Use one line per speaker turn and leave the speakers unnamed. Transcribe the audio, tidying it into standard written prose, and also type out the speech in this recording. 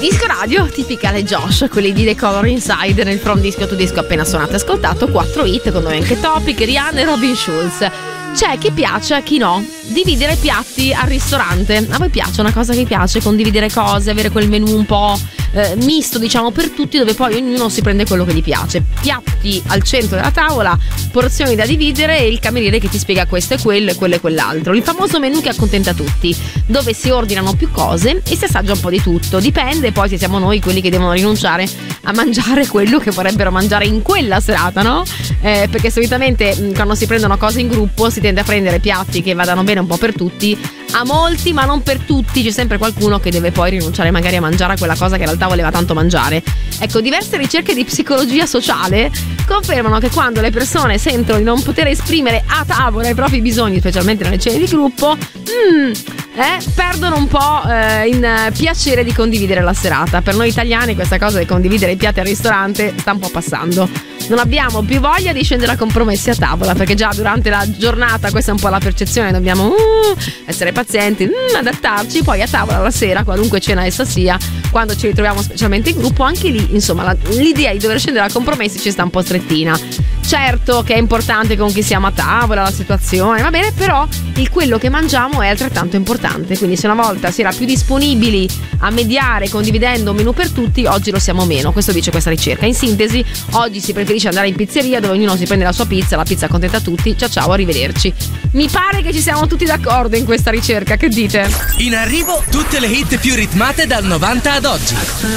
Disco radio tipicale Josh, quelli di The Color Inside nel From Disco to Disco appena suonato e ascoltato, 4 hit con noi anche Topic, Rihanna e Robin Schulz. C'è chi piace, a chi no. Dividere piatti al ristorante. A voi piace una cosa che piace? Condividere cose, avere quel menù un po' misto, diciamo, per tutti, dove poi ognuno si prende quello che gli piace. Piatti al centro della tavola, porzioni da dividere e il cameriere che ti spiega questo e quello e quello e quell'altro. Il famoso menù che accontenta tutti, dove si ordinano più cose e si assaggia un po' di tutto. Dipende poi se siamo noi quelli che devono rinunciare a mangiare quello che vorrebbero mangiare in quella serata, no? Perché solitamente quando si prendono cose in gruppo si tende a prendere piatti che vadano bene un po' per tutti, a molti ma non per tutti. C'è sempre qualcuno che deve poi rinunciare magari a mangiare a quella cosa che in realtà voleva tanto mangiare. Ecco, diverse ricerche di psicologia sociale confermano che quando le persone sentono di non poter esprimere a tavola i propri bisogni, specialmente nelle cene di gruppo, perdono un po' in piacere di condividere la serata. Per noi italiani questa cosa di condividere i piatti al ristorante sta un po' passando. Non abbiamo più voglia di scendere a compromessi a tavola, perché già durante la giornata questa è un po' la percezione, dobbiamo essere pazienti, adattarci. Poi a tavola la sera, qualunque cena essa sia, quando ci ritroviamo specialmente in gruppo, anche lì insomma l'idea di dover scendere a compromessi ci sta un po' strettina. Certo che è importante con chi siamo a tavola, la situazione, va bene, però quello che mangiamo è altrettanto importante. Quindi se una volta si era più disponibili a mediare condividendo un menù per tutti, oggi lo siamo meno. Questo dice questa ricerca. In sintesi, oggi si preferisce andare in pizzeria dove ognuno si prende la sua pizza, la pizza accontenta tutti. Ciao ciao, arrivederci. Mi pare che ci siamo tutti d'accordo in questa ricerca, che dite?
In arrivo tutte le hit più ritmate dal 90 ad oggi.